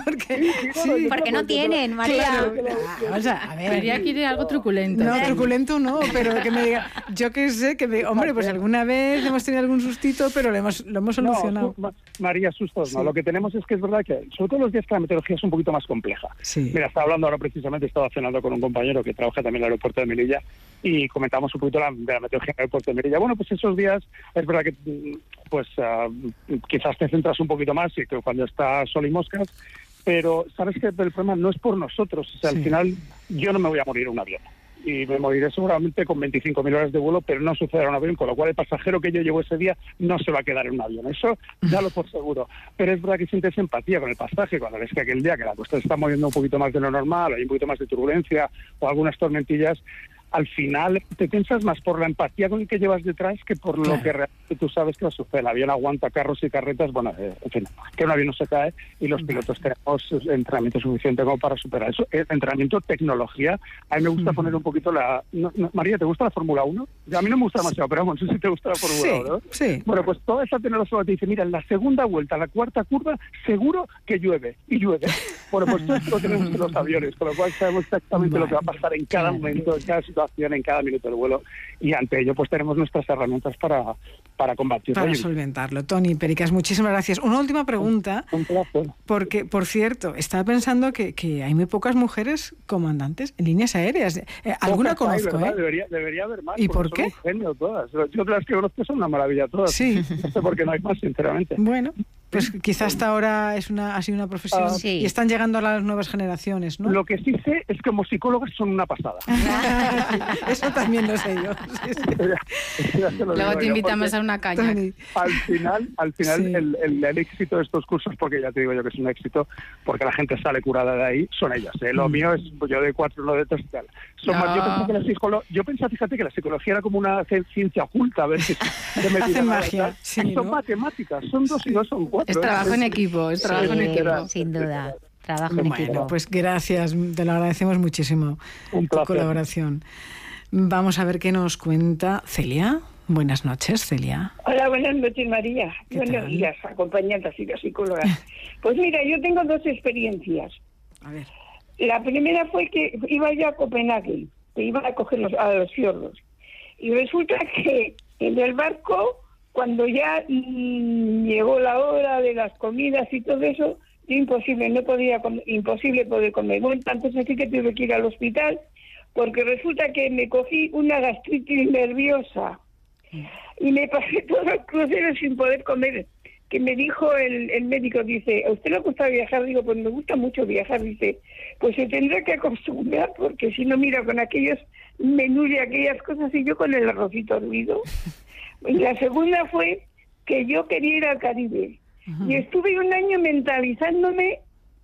Porque no tienen, María. Claro, o sea, a ver. María quiere algo truculento. No, truculento no, pero que me diga, yo qué sé, hombre, pues alguna vez hemos tenido algún sustito, pero lo hemos solucionado. No, María, sustos no. Lo que tenemos es que es verdad que, sobre todo los días que la meteorología es un poquito más compleja. Sí. Mira, estaba hablando ahora precisamente, estaba cenando con un compañero que trabaja también en el aeropuerto de Melilla y comentamos un poquito de la meteorología en el aeropuerto de Melilla. Bueno, pues esos días es verdad que pues quizás te centras un poquito más y que cuando está sol y moscas, pero sabes que el problema no es por nosotros. O sea, al final yo no me voy a morir en un avión. Y me moriré seguramente con 25.000 horas de vuelo, pero no sucederá en un avión, con lo cual el pasajero que yo llevo ese día no se va a quedar en un avión. Eso ya lo por seguro. Pero es verdad que sientes empatía con el pasaje cuando ves que aquel día que la costa se está moviendo un poquito más de lo normal, hay un poquito más de turbulencia o algunas tormentillas, al final te piensas más por la empatía con el que llevas detrás que por lo que realmente tú sabes que va a suceder. El avión aguanta carros y carretas, bueno, en fin, que un avión no se cae y los pilotos tenemos entrenamiento suficiente como para superar eso. Entrenamiento, tecnología. A mí me gusta poner un poquito María, ¿te gusta la Fórmula 1? A mí no me gusta demasiado, pero vamos, no sé si te gusta la Fórmula 1, ¿no? Sí. Bueno, pues toda esa tecnología te dice, mira, en la segunda vuelta, la cuarta curva, seguro que llueve, y llueve. Bueno, pues todo esto lo tenemos en los aviones, con lo cual sabemos exactamente lo que va a pasar en cada momento, en cada situación, en cada minuto del vuelo, y ante ello pues tenemos nuestras herramientas para combatirlo. Para solventarlo. Tony Pericas, muchísimas gracias. Una última pregunta, un placer. Porque, por cierto, estaba pensando que hay muy pocas mujeres comandantes en líneas aéreas. Alguna conozco, ¿verdad? Debería haber más. ¿Y por qué? Son un genio todas. Yo las que conozco son una maravilla todas. Sí. No sé por qué no hay más, sinceramente. Bueno, pues quizás hasta ahora ha sido una profesión y están llegando a las nuevas generaciones, ¿no? Lo que sí sé es que como psicólogas son una pasada. Eso también lo sé yo. Luego te invitamos a una caña. Tony. Al final sí. el éxito de estos cursos, porque ya te digo yo que es un éxito, porque la gente sale curada de ahí, son ellas. Lo mío es yo de 4, no de 3 y tal. Yo pensaba, fíjate, que la psicología era como una ciencia oculta, a ver si me hacen magia. Sí, son matemáticas, son 2 y 2 son 4. Es trabajo en equipo, es trabajo en equipo. Sin duda. Trabajo en equipo. Pues gracias, te lo agradecemos muchísimo tu colaboración. Vamos a ver qué nos cuenta Celia. Buenas noches, Celia. Hola, buenas noches, María. Buenos días, acompañantes y psicólogas. Pues mira, yo tengo 2 experiencias. A ver. La primera fue que iba yo a Copenhague, que iba a coger a los fiordos. Y resulta que en el barco, cuando ya llegó la hora de las comidas y todo eso, imposible poder comer. Bueno, entonces así que tuve que ir al hospital, porque resulta que me cogí una gastritis nerviosa y me pasé todo el crucero sin poder comer. Que me dijo el médico, dice, ¿a usted le gusta viajar? Digo, pues me gusta mucho viajar. Dice, pues se tendrá que acostumbrar, porque si no, mira, con aquellos menús y aquellas cosas, y yo con el arrocito hervido. Y la segunda fue que yo quería ir al Caribe. Y estuve un año mentalizándome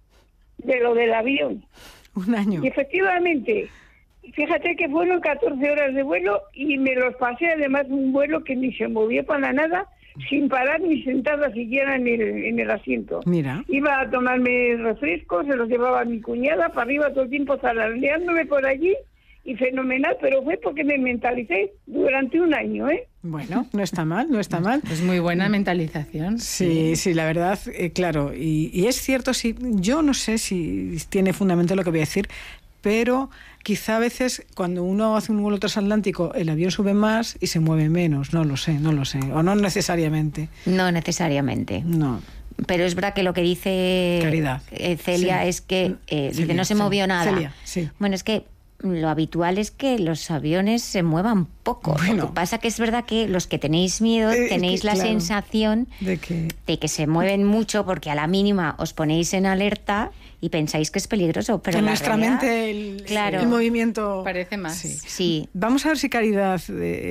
de lo del avión. Un año. Y efectivamente, fíjate que fueron 14 horas de vuelo y me los pasé, además, un vuelo que ni se movía para nada, sin parar ni sentada siquiera en el asiento. Mira. Iba a tomarme refrescos, se los llevaba a mi cuñada para arriba todo el tiempo zarandeándome por allí, y fenomenal, pero fue porque me mentalicé durante un año, ¿eh? Bueno, no está mal. Es muy buena mentalización. Sí, la verdad, claro. Y es cierto, yo no sé si tiene fundamento lo que voy a decir, pero quizá a veces cuando uno hace un vuelo transatlántico el avión sube más y se mueve menos, no lo sé, o no necesariamente. No necesariamente. No. Pero es verdad que lo que dice Caridad. Celia es que dice, no se movió nada. Celia, sí. Bueno, es que lo habitual es que los aviones se muevan poco. Bueno. Lo que pasa que es verdad que los que tenéis miedo tenéis la sensación de que se mueven mucho, porque a la mínima os ponéis en alerta y pensáis que es peligroso. Pero en la nuestra realidad, mente el movimiento parece más. Sí. Vamos a ver si Caridad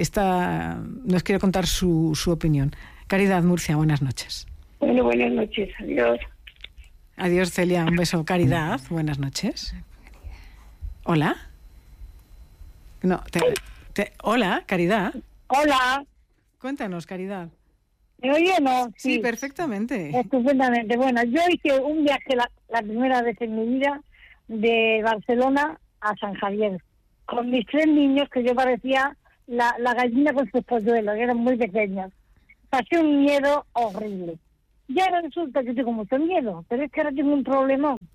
nos quiere contar su opinión. Caridad, Murcia, buenas noches. Bueno, buenas noches, adiós. Adiós, Celia, un beso. Caridad, buenas noches. Hola. No, hola, Caridad. Hola. Cuéntanos, Caridad. ¿Me oye o no? Sí, perfectamente. Estupendamente. Bueno, yo hice un viaje la primera vez en mi vida de Barcelona a San Javier con mis 3 niños, que yo parecía la gallina con sus polluelos, que eran muy pequeños. Pasé un miedo horrible. Ya ahora resulta que tengo mucho miedo, pero es que ahora tengo un problemón.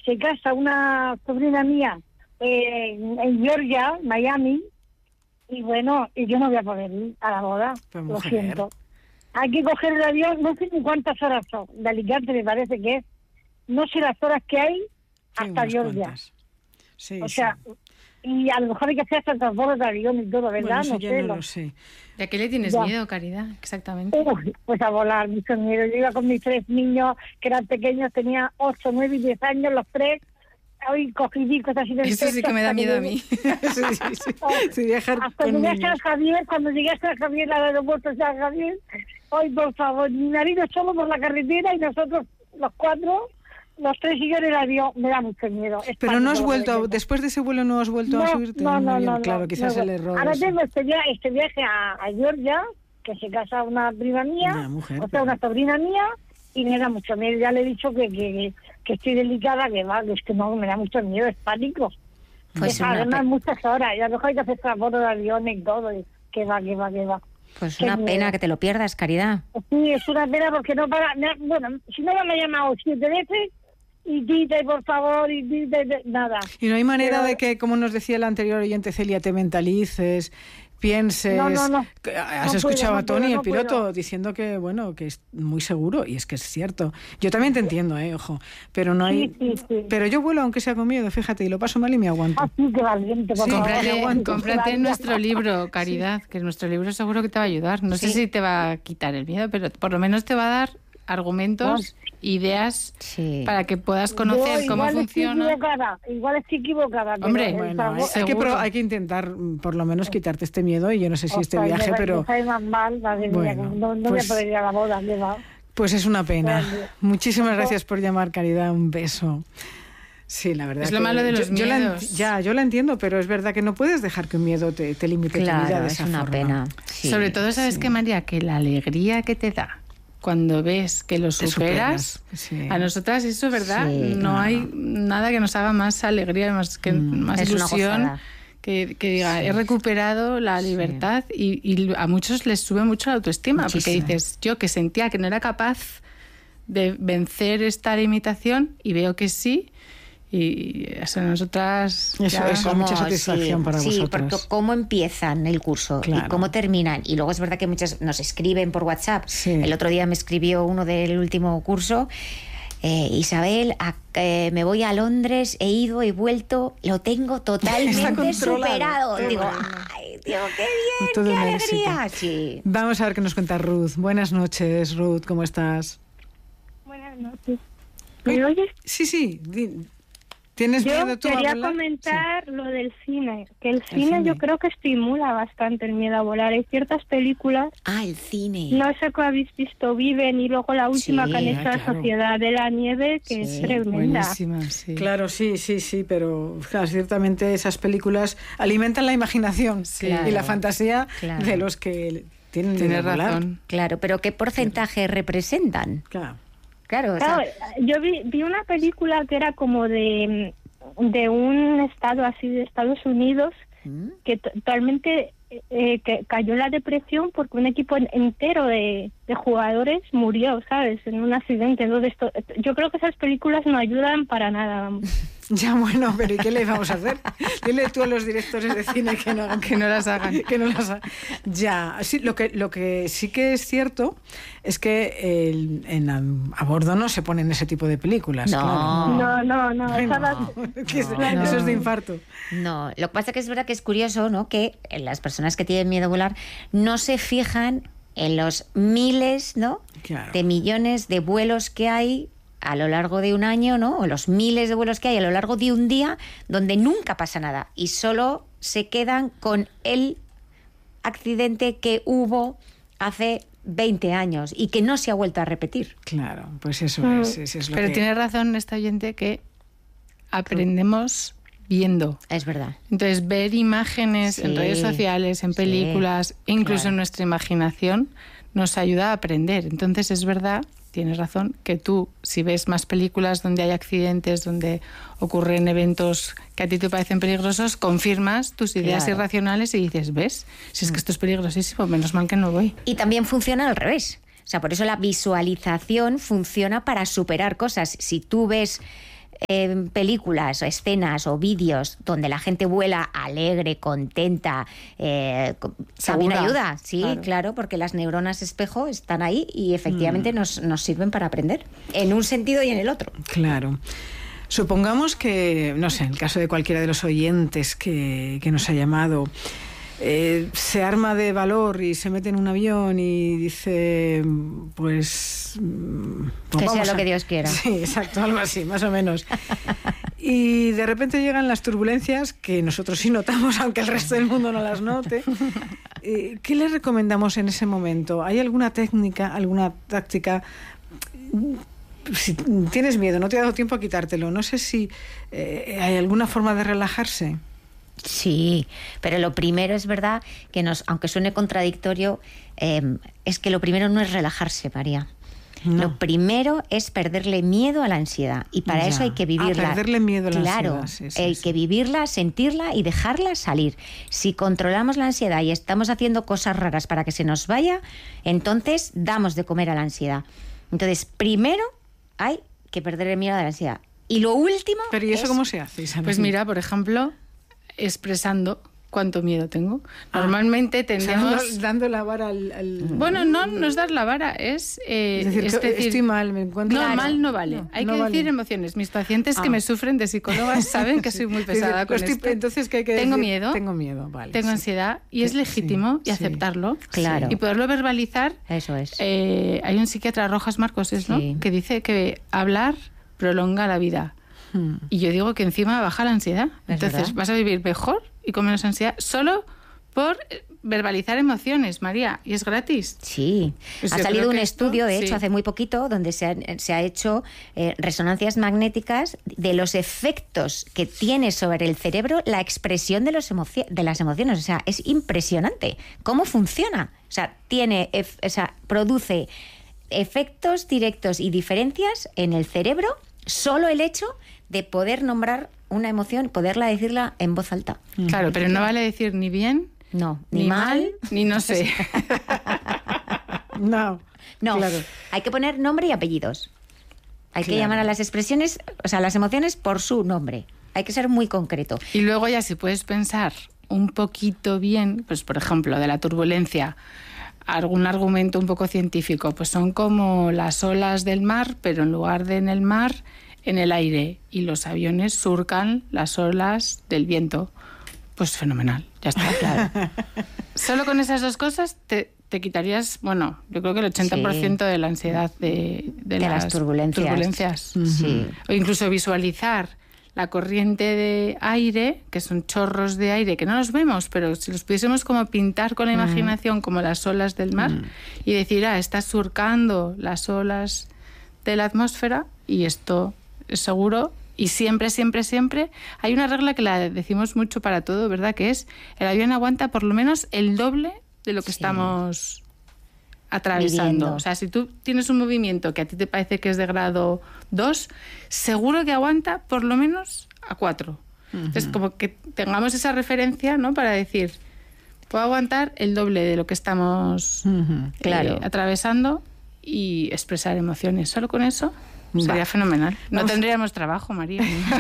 se casa una sobrina mía en Georgia, Miami, y bueno, y yo no voy a poder ir a la boda, lo siento. Hay que coger el avión, no sé ni cuántas horas son, de Alicante me parece que es, no sé las horas que hay hasta Georgia. Sí, o sea, y a lo mejor hay que hacer hasta transbordos de avión y todo, ¿verdad? Bueno, no sé. ¿Y a qué le tienes miedo, Caridad? Exactamente. Pues a volar, mucho miedo. Yo iba con mis 3 niños, que eran pequeños, tenía 8, 9 y 10 años, los 3. Hoy cogidicos así de eso sí que me da miedo a mí. Sí, viajar hasta con llegué a San Javier, cuando llegué a San Javier, al aeropuerto de San Javier, hoy por favor, mi marido solo por la carretera y nosotros los 4, los 3 y yo en el avión, me da mucho miedo. Pero no has vuelto, después de ese vuelo no has vuelto a subirte. No, claro, quizás el error. Ahora tengo este viaje a Georgia, que se casa una prima mía, una sobrina mía, y me da mucho miedo. Ya le he dicho que estoy delicada, que es que no, me da mucho miedo, es pánico. Pues además muchas horas, y a lo mejor hay que hacer transporte de aviones y todo, y que va. Pues una pena que te lo pierdas, Caridad. Sí, es una pena porque no para... Bueno, si no me ha llamado 7 veces, y dite, por favor, y dite, nada. Y no hay manera de que, como nos decía el anterior oyente Celia, te mentalices, pienses... No. Has escuchado a Tony, el piloto, diciendo que, bueno, que es muy seguro, y es que es cierto. Yo también te entiendo, ojo, pero no hay... Sí. Pero yo vuelo aunque sea con miedo, fíjate, y lo paso mal y me aguanto. Así que valiente, por favor. Cómprate nuestro libro, Caridad, que nuestro libro seguro que te va a ayudar. No sé si te va a quitar el miedo, pero por lo menos te va a dar argumentos, ideas para que puedas conocer cómo funciona. Igual estoy equivocada. Hombre, bueno, es que hay que intentar por lo menos quitarte este miedo, y yo no sé si este viaje, pero... Más mal, bueno, no voy a poder ir a la boda, pues es una pena. Muchísimas gracias por llamar, Caridad, un beso. Sí, la verdad. Es lo malo de los miedos. Yo la entiendo, pero es verdad que no puedes dejar que un miedo te limite tu vida de esa forma. Es una pena. Sí. Sobre todo, ¿sabes qué, María? Que la alegría que te da cuando ves que lo superas, a nosotras eso, ¿verdad? No hay nada que nos haga más alegría, más ilusión, que diga, he recuperado la libertad, y a muchos les sube mucho la autoestima. Muchísimo. Porque dices, yo que sentía que no era capaz de vencer esta limitación, y veo que sí. Y eso, nosotras... Eso es mucha satisfacción para vosotros. Sí, porque cómo empiezan el curso y cómo terminan. Y luego es verdad que muchas nos escriben por WhatsApp. Sí. El otro día me escribió uno del último curso. Isabel, me voy a Londres, he ido y vuelto, lo tengo totalmente superado. Digo, ay, Dios, qué bien, todo qué alegría. Sí. Vamos a ver qué nos cuenta Ruth. Buenas noches, Ruth, ¿cómo estás? Buenas noches. ¿Me oyes? Sí. ¿Tienes miedo tú a volar? Yo quería comentar lo del cine, que el cine yo creo que estimula bastante el miedo a volar. Hay ciertas películas... el cine. No sé qué habéis visto, Viven, y luego la última que han hecho La Sociedad de la Nieve, que es tremenda. Buenísima, sí. Claro, sí, pero claro, ciertamente esas películas alimentan la imaginación y la fantasía de los que tienen miedo a volar. Razón. Claro, pero ¿qué porcentaje representan? Claro, yo vi una película que era como de un estado así de Estados Unidos que totalmente que cayó en la depresión porque un equipo entero de jugadores murió, ¿sabes? En un accidente. Entonces, yo creo que esas películas no ayudan para nada, vamos. Ya, bueno, pero ¿y qué le vamos a hacer? Dile tú a los directores de cine que no las hagan. Que no las hagan. Ya, sí, lo que sí que es cierto es que a bordo no se ponen ese tipo de películas. No. Eso es de infarto. No, lo que pasa es que es verdad que es curioso, ¿no? Que las personas que tienen miedo a volar no se fijan en los miles, ¿no? De millones de vuelos que hay a lo largo de un año, ¿no? O los miles de vuelos que hay a lo largo de un día donde nunca pasa nada y solo se quedan con el accidente que hubo hace 20 años y que no se ha vuelto a repetir. Claro, pues eso es lo Pero que... tiene razón esta oyente que aprendemos viendo. Es verdad. Entonces, ver imágenes en redes sociales, en películas, incluso en nuestra imaginación, nos ayuda a aprender. Entonces, es verdad, tienes razón, que tú, si ves más películas donde hay accidentes, donde ocurren eventos que a ti te parecen peligrosos, confirmas tus ideas irracionales y dices, ¿ves? Si es que esto es peligrosísimo, menos mal que no voy. Y también funciona al revés. O sea, por eso la visualización funciona para superar cosas. Si tú ves películas o escenas o vídeos donde la gente vuela alegre, contenta, también ayuda, sí, claro, porque las neuronas espejo están ahí y efectivamente nos sirven para aprender, en un sentido y en el otro. Claro. Supongamos que, no sé, en el caso de cualquiera de los oyentes que nos ha llamado, se arma de valor y se mete en un avión y dice, pues que sea lo que Dios quiera. Sí, exacto, algo así, más o menos. Y de repente llegan las turbulencias que nosotros sí notamos, aunque el resto del mundo no las note. ¿Qué le recomendamos en ese momento? ¿Hay alguna técnica, alguna táctica? Si tienes miedo, no te ha dado tiempo a quitártelo, no sé si hay alguna forma de relajarse. Sí, pero lo primero es verdad que aunque suene contradictorio, es que lo primero no es relajarse, María. No. Lo primero es perderle miedo a la ansiedad y para eso hay que vivirla. Perderle miedo a la ansiedad. Claro, hay que vivirla, sentirla y dejarla salir. Si controlamos la ansiedad y estamos haciendo cosas raras para que se nos vaya, entonces damos de comer a la ansiedad. Entonces, primero hay que perder el miedo a la ansiedad. Y lo último... ¿Pero y eso cómo se hace, Isabel? Pues mira, por ejemplo, expresando cuánto miedo tengo. Normalmente tendríamos... O sea, dando la vara al... Bueno, no es dar la vara, es decir, estoy mal, me encuentro... No, mal no vale. Hay que decir emociones. Mis pacientes que me sufren de psicólogas saben que soy muy pesada con esto. Entonces, ¿qué hay que decir? Tengo miedo. Tengo miedo, vale. Tengo ansiedad y es legítimo y aceptarlo. Claro. Y poderlo verbalizar. Eso es. Hay un psiquiatra, Rojas Marcos, ¿no? Que dice que hablar prolonga la vida. Y yo digo que encima baja la ansiedad. Entonces vas a vivir mejor y con menos ansiedad solo por verbalizar emociones, María, y es gratis. Sí, pues ha salido un estudio, de hecho, hace muy poquito, donde se ha hecho resonancias magnéticas de los efectos que tiene sobre el cerebro la expresión de las emociones. O sea, es impresionante cómo funciona. O sea, produce efectos directos y diferencias en el cerebro solo el hecho de poder nombrar una emoción, poderla decirla en voz alta. Claro, pero no vale decir ni bien, ni mal, ni no sé. No, claro. Hay que poner nombre y apellidos. Hay que llamar a las expresiones, o sea, las emociones por su nombre. Hay que ser muy concreto. Y luego ya si puedes pensar un poquito bien, pues por ejemplo, de la turbulencia, algún argumento un poco científico, pues son como las olas del mar, pero en lugar de en el mar, en el aire, y los aviones surcan las olas del viento. Pues fenomenal, ya está, claro. Solo con esas dos cosas te quitarías, bueno, yo creo que el 80% de la ansiedad de las turbulencias. Sí. O incluso visualizar la corriente de aire, que son chorros de aire que no los vemos, pero si los pudiésemos como pintar con la imaginación como las olas del mar y decir, está surcando las olas de la atmósfera y esto es seguro. Y siempre, siempre, siempre hay una regla que la decimos mucho para todo, ¿verdad? Que es, el avión aguanta por lo menos el doble de lo que estamos atravesando. Viviendo. O sea, si tú tienes un movimiento que a ti te parece que es de grado 2, seguro que aguanta por lo menos a 4. Entonces, como que tengamos esa referencia, ¿no? Para decir, puedo aguantar el doble de lo que estamos atravesando y expresar emociones. Solo con eso sería fenomenal. No tendríamos trabajo, María.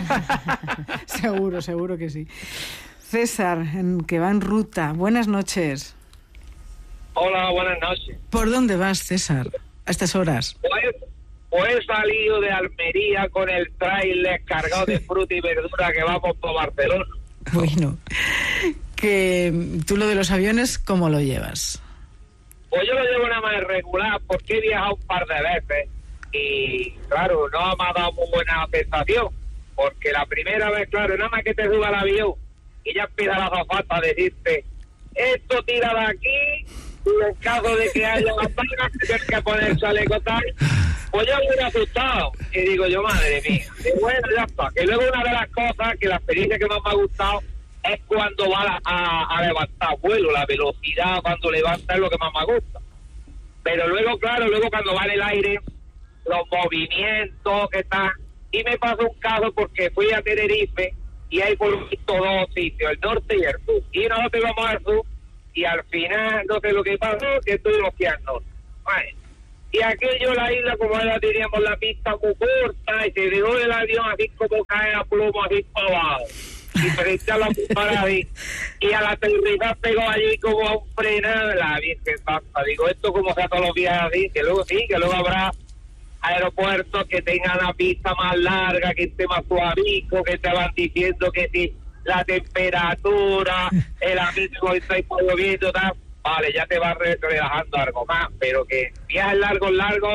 Seguro que sí. César, que va en ruta. Buenas noches. Hola, buenas noches. ¿Por dónde vas, César, a estas horas? Pues he salido de Almería con el tráiler cargado de fruta y verdura que vamos por Barcelona. Bueno, que tú lo de los aviones, ¿cómo lo llevas? Pues yo lo llevo nada más regular porque he viajado un par de veces y, claro, no me ha dado muy buena sensación porque la primera vez, claro, nada más que te suba el avión y ya empieza la azafata a decirte, esto tira de aquí y en caso de que haya batallas tienes que poner chaleco tal. Pues yo muy asustado y digo yo, madre mía, y bueno, ya está. Que luego una de las cosas que la experiencia que más me ha gustado es cuando va a levantar vuelo, la velocidad cuando levanta es lo que más me gusta. Pero luego, claro, cuando va en el aire, los movimientos que están... Y me pasó un caso porque fui a Tenerife y hay por visto dos sitios, el norte y el sur. Y nosotros íbamos al sur y al final, no sé lo que pasó, que estuvimos aquí al norte. Bueno, Y aquello, la isla, como ahora teníamos la pista muy corta, y se dejó el avión así como cae a plomo, así para abajo. Y frente a la para y al aterrizar pegó allí como a un frenado de la Virgen Santa. Digo, esto como sea todos los días así, que luego habrá aeropuertos que tengan la pista más larga, que esté más suavico, que te van diciendo que si la temperatura, el amigo está lloviendo, tal, vale, ya te vas relajando algo más, pero que viajes largos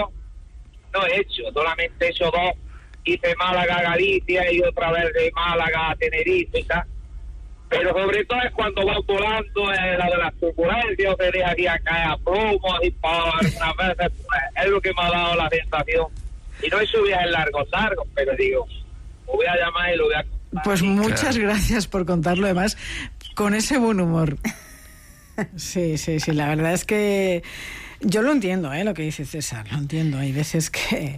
no he hecho, solamente he hecho 2. Hice Málaga a Galicia y otra vez de Málaga a Tenerife y tal. Pero sobre todo es cuando vas volando, la de las turbulencias, te deja aquí a caer a plomo, y para algunas veces, pues, es lo que me ha dado la sensación. Y no he hecho viajes largos, pero digo, lo voy a llamar y lo voy a contar. Pues muchas gracias por contarlo, además, con ese buen humor. Sí, la verdad es que yo lo entiendo, lo que dice César, lo entiendo. Hay veces que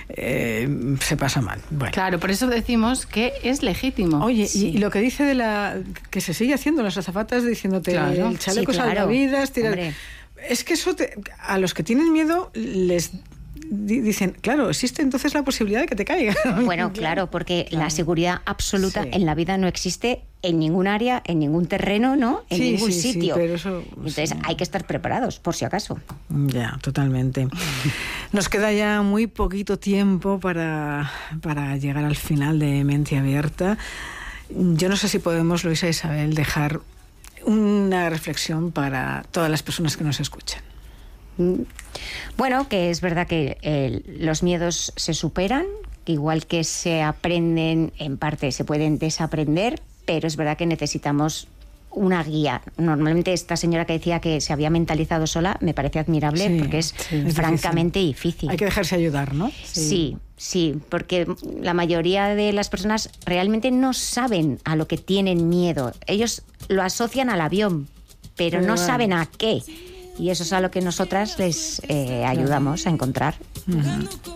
se pasa mal. Bueno. Claro, por eso decimos que es legítimo. Oye, sí. y lo que dice que se sigue haciendo las azafatas diciéndote el chaleco salvavidas, tirar. Es que eso a los que tienen miedo les dicen, claro, existe entonces la posibilidad de que te caiga. Bueno, claro, porque la seguridad absoluta en la vida no existe en ningún área, en ningún terreno, ¿no? En ningún sitio. Pero eso, entonces hay que estar preparados, por si acaso. Ya, totalmente. Nos queda ya muy poquito tiempo para llegar al final de Mente Abierta. Yo no sé si podemos, Luisa e Isabel, dejar una reflexión para todas las personas que nos escuchan. Bueno, que es verdad que los miedos se superan, que igual que se aprenden, en parte se pueden desaprender, pero es verdad que necesitamos una guía. Normalmente esta señora que decía que se había mentalizado sola me parece admirable, porque es francamente difícil. Hay que dejarse ayudar, ¿no? Sí, porque la mayoría de las personas realmente no saben a lo que tienen miedo. Ellos lo asocian al avión, pero no saben a qué. Y eso es a lo que nosotras les ayudamos a encontrar.